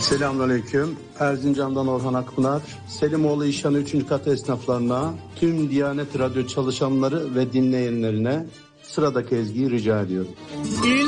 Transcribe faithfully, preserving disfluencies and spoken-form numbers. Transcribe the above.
Selamünaleyküm. Erzincan'dan Orhan Akpınar. Selimoğlu İşhanı üçüncü kat esnaflarına, tüm Diyanet Radyo çalışanları ve dinleyenlerine sıradaki ezgiyi rica ediyorum.